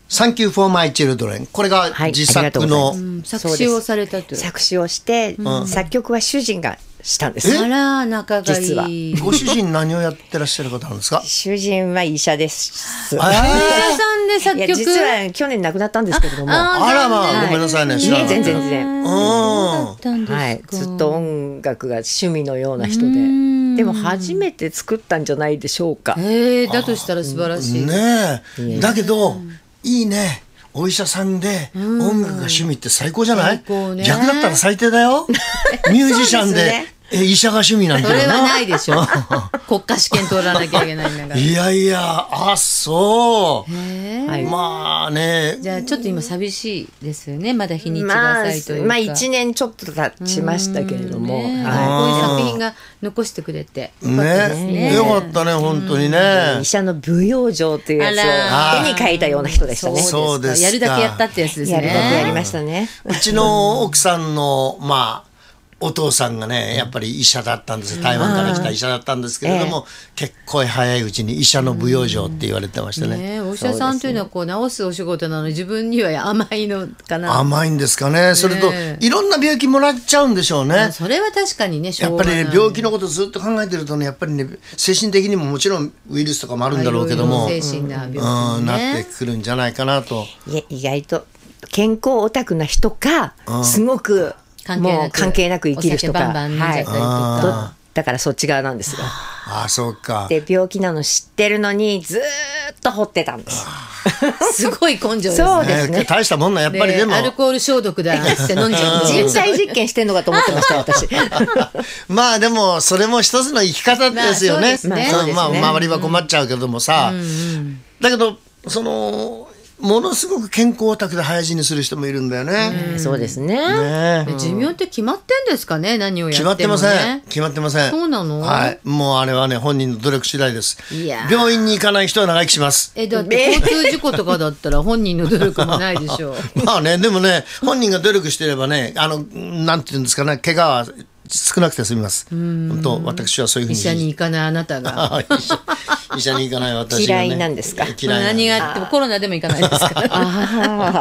サンキューフォーマイチルドレン。これが自作の、 作詞をされたという。 作詞をして、作曲は主人がしたんです。 あら、仲がいい。 実はご主人何をやってらっしゃる方なんですか？ 主人は医者です。 医者さんで作曲。 実は去年亡くなったんですけれども。 あらまあ、ごめんなさいね。知らなかった。 全然。はい、ずっと音楽が趣味のような人で。でも初めて作ったんじゃないでしょうか。 だとしたら素晴らしい。 ねえ。だけど、いいね。お医者さんで音楽が趣味って最高じゃない？逆だったら最低だよ。ミュージシャンで医者が趣味なんて。 それはないでしょ。国家試験通らなきゃいけないんだから。 いやいや、あ、そう。まあね。 じゃあちょっと今寂しいですよね。まだ日にちが浅いというか。 まあ1年ちょっと経ちましたけれども、こういう作品が残してくれてね。よかったね、本当にね。 医者の舞踊場というやつを手に書いたような人でしたね。 そうですか。 やるだけやったってやつですね。 やるだけやりましたね。 うちの奥さんのまあお父さんがねやっぱり医者だったんです。台湾から来た医者だったんですけれども、結構早いうちに医者の舞踊場って言われてましたね。 お医者さんというのはこう治すお仕事なのに自分には甘いのかな。 甘いんですかね。それといろんな病気もらっちゃうんでしょうね。 それは確かにね。 やっぱりね病気のことずっと考えてるとねやっぱりね精神的にももちろんウイルスとかもあるんだろうけども、 精神な病気なってくるんじゃないかなと。 意外と健康オタクな人かすごくもう関係なく生きる人か、だからそっち側なんですよ。 あ、そうか。 で病気なの知ってるのにずーっと掘ってたんです。 すごい根性ですね。 そうですね。 大したもんなやっぱりでもアルコール消毒だって飲んじゃう。 人体実験してんのかと思ってました私。 まあでもそれも一つの生き方ですよね。まあ周りは困っちゃうけどもさ、だけどそのものすごく健康オタクで早死にする人もいるんだよね。 そうですね。 寿命って決まってんですかね。何をやってもね。 決まってません。決まってません。 そうなの？ はい。もうあれはね本人の努力次第です。病院に行かない人は長生きします。 だって交通事故とかだったら本人の努力もないでしょう。 まあねでもね本人が努力してればねなんていうんですかね怪我は少なくて済みます。本当私はそういうふうに。 医者に行かないあなたが医者に行かない私が、ね、 嫌いなんですか？ 嫌いなんです。 何があってもコロナでも行かないですから。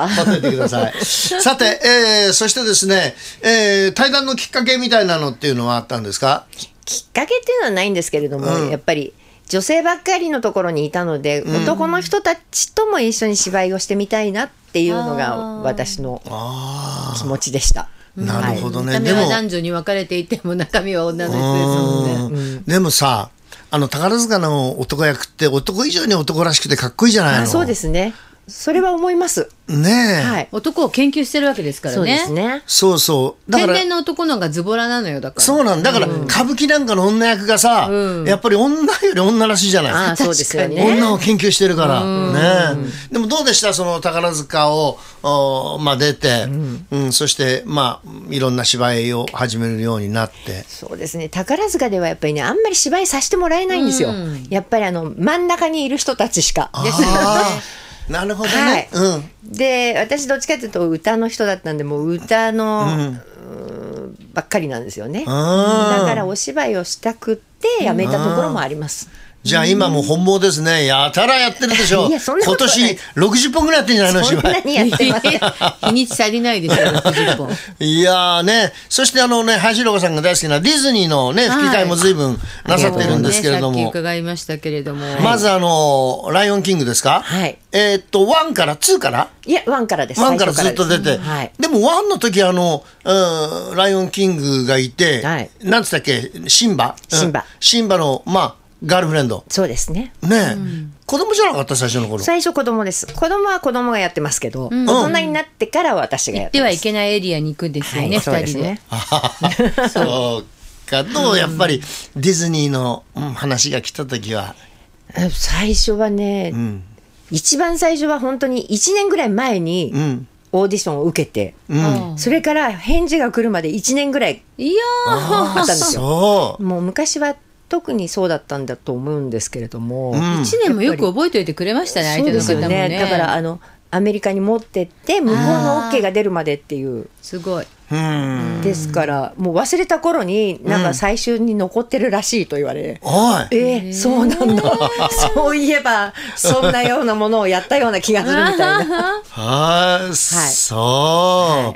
答えてください。さて、そしてですね、対談のきっかけみたいなのっていうのはあったんですか？ きっかけっていうのはないんですけれども、やっぱり女性ばっかりのところにいたので、男の人たちとも一緒に芝居をしてみたいなっていうのが私の気持ちでした。 なるほどね。 見た目は男女に分かれていても中身は女の人ですもんね。 でもさ宝塚の男役って男以上に男らしくてかっこいいじゃないの。 そうですね。それは思いますねえ、 はい、 男を研究してるわけですからね。 そうですね。 そうそうだから天然の男の方がズボラなのよ。だからそうなんだから、歌舞伎なんかの女役がさ、やっぱり女より女らしいじゃない。 あ、そうですよね。 女を研究してるからね。でもどうでしたその宝塚を出て、そしていろんな芝居を始めるようになって。 そうですね。宝塚ではやっぱりねあんまり芝居させてもらえないんですよ。やっぱり真ん中にいる人たちしかですよね。 なるほどね。 で私どっちかというと歌の人だったんでもう歌の、ばっかりなんですよね。だからお芝居をしたくってやめたところもあります。 じゃあ今も本望ですね。やたらやってるでしょ。今年60本ぐらいやってんじゃないの芝居。 そんなにやってます。 日にち足りないでしょ60本。 いやーね。そして林ロ子さんが大好きなディズニーのね吹き替えも随分なさってるんですけれども。 さっき伺いましたけれども。 まずライオンキングですか。 はい。 1から2から。 いや1からです。 1からずっと出て。でも1の時ライオンキングがいて、なんつったっけシンバのガールフレンド。 そうですね。 ねえ、子供じゃなかった最初の頃。 最初子供です。子供は子供がやってますけど、大人になってから私がやってます。 行ってはいけないエリアに行くんですよね、2人で。 そうか。どうやっぱりディズニーの話が来た時は。 最初はね、一番最初は本当に1年ぐらい前にオーディションを受けて、それから返事が来るまで1年ぐらいあったんですよ。もう昔は特にそうだったんだと思うんですけれども、 1年もよく覚えておいてくれましたね、相手の方もね。 だからアメリカに持ってって向こうの OK が出るまでっていう。 すごい。 ですからもう忘れた頃になんか最終に残ってるらしいと言われ、そうなんだそういえばそんなようなものをやったような気がするみたいなそう、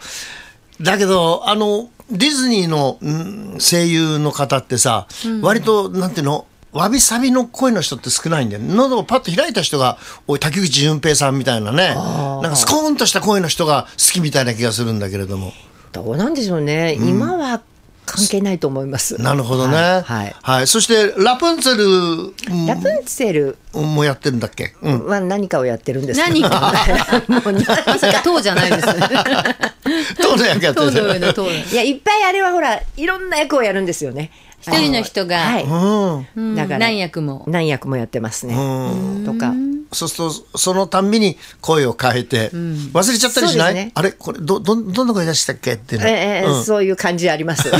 だけどディズニーの、声優の方ってさ、割となんていうのわびさびの声の人って少ないんだよ。喉をパッと開いた人が滝口純平さんみたいなね、なんかスコーンとした声の人が好きみたいな気がするんだけれども、 どうなんでしょうね、今は関係ないと思います。 なるほどね。そしてラプンツェルもやってるんだっけ？ は何かをやってるんですけど。 何かもうまさか塔じゃないです。 塔の役やってる。 いやいっぱいあれはほらいろんな役をやるんですよね。 一人の人がだから何役もやってますね。とか。 そうするとそのたんびに声を変えて忘れちゃったりしない？あれこれどんな声出したっけっていうの。 そういう感じあります。 な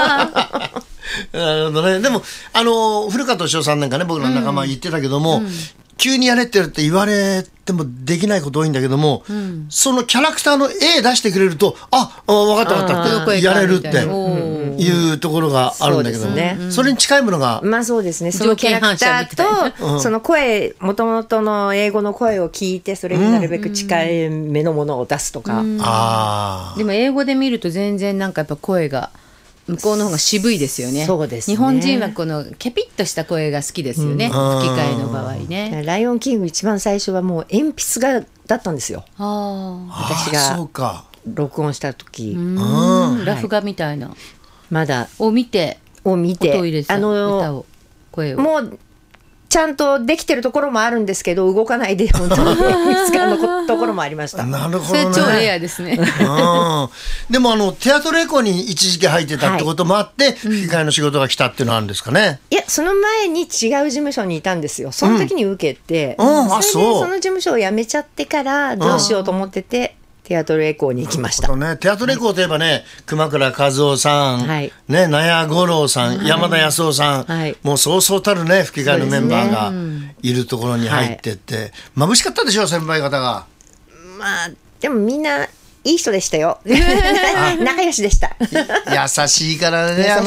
るほどね。でも古川敏夫さんなんかね、僕の仲間言ってたけども、急にやれって言われてもできないこと多いんだけども、そのキャラクターの絵出してくれると分かったってやれるっていうところがあるんだけどね。それに近いものがそうですね。そのキャラクターとその声、もともとの英語の声を聞いてそれになるべく近い目のものを出すとか。 でも英語で見ると全然なんかやっぱ声が向こうの方が渋いですよね。 そうですね。 日本人はこのケピッとした声が好きですよね、吹き替えの場合ね。 ライオンキング一番最初はもう鉛筆だったんですよ。私が録音した時、 ラフ画みたいなまだを見て音を入れて歌を声をもうちゃんとできてるところもあるんですけど動かないで本当に鉛筆が残ったところもありました。 なるほどね。 それ超レアですね。 でもテアトルエコに一時期入ってたってこともあって、吹き替えの仕事が来たっていうのはあるんですかね。 いやその前に違う事務所にいたんですよ。その時に受けて、それでその事務所を辞めちゃってからどうしようと思ってて、テアトルエコーに行きました。 テアトルエコーといえばね、熊倉和夫さん、納屋五郎さん、山田康夫さん、もうそうそうたるね吹き替えのメンバーがいるところに入ってって、眩しかったでしょ先輩方が。 でもみんないい人でしたよ。仲良しでした。 優しいからね。